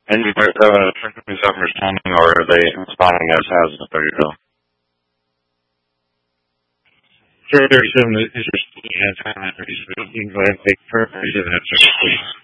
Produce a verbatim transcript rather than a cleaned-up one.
And you are uh, misunderstanding, or are they responding as has it? There you go. Sure, there's some interesting hands on that. You can go ahead and take further to that, please.